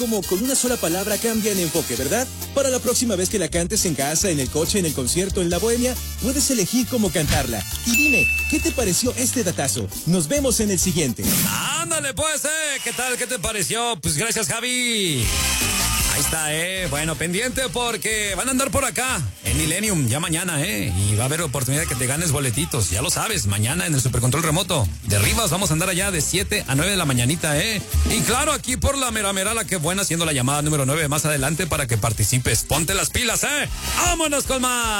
Como con una sola palabra cambia el enfoque, ¿verdad? Para la próxima vez que la cantes en casa, en el coche, en el concierto, en la bohemia, puedes elegir cómo cantarla. Y dime, ¿qué te pareció este datazo? Nos vemos en el siguiente. Ándale pues, ¿qué tal? ¿Qué te pareció? Pues gracias, Javi. Ahí está, bueno, pendiente porque van a andar por acá en Millennium ya mañana, y va a haber oportunidad de que te ganes boletitos, ya lo sabes, mañana en el Supercontrol Remoto de Rivas vamos a andar allá de 7 a 9 de la mañanita, y claro, aquí por la mera la que buena, haciendo la llamada número 9 más adelante para que participes, ponte las pilas, vámonos con más.